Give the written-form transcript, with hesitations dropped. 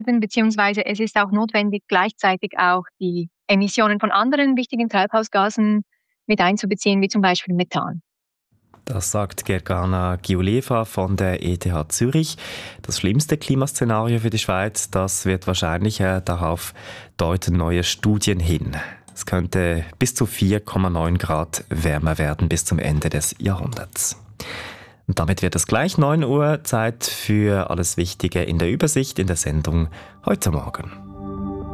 beziehungsweise es ist auch notwendig, gleichzeitig auch die Emissionen von anderen wichtigen Treibhausgasen mit einzubeziehen, wie zum Beispiel Methan. Das sagt Gergana Giuleva von der ETH Zürich. Das schlimmste Klimaszenario für die Schweiz, das wird wahrscheinlicher, darauf deuten neue Studien hin. Es könnte bis zu 4,9 Grad wärmer werden bis zum Ende des Jahrhunderts. Und damit wird es gleich 9 Uhr, Zeit für alles Wichtige in der Übersicht in der Sendung heute Morgen.